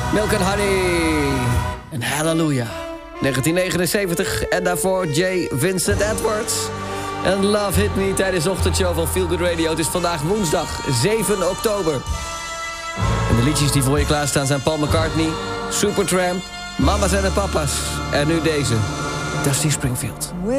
Milk and Honey. En Hallelujah. 1979. En daarvoor J. Vincent Edwards. En Love Hit Me tijdens de ochtendshow van Feel Good Radio. Het is vandaag woensdag 7 oktober. En de liedjes die voor je klaarstaan zijn Paul McCartney, Supertramp, Mama's en de Papa's. En nu deze, Dusty Springfield.